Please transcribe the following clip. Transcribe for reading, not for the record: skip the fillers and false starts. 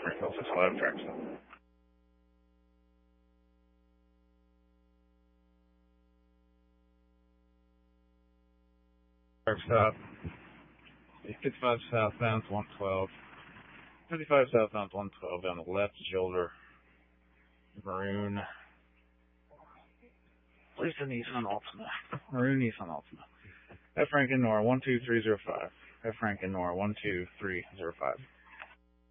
Springfield 65 track stop. Track stop. 55 southbound 112. 55 southbound 112 down the left shoulder. Maroon. Where's the Nissan Altima? Maroon Nissan Altima. F. Rankin Nor 12305. F. Rankin Nor 12305.